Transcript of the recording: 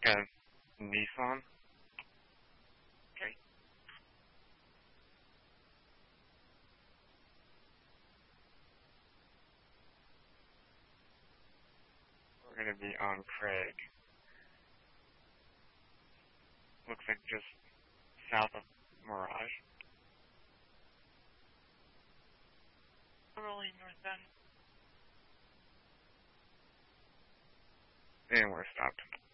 like a Nissan. Okay. We're going to be on Craig. Looks like just south of Mirage. Rolling northbound. And we're stopped.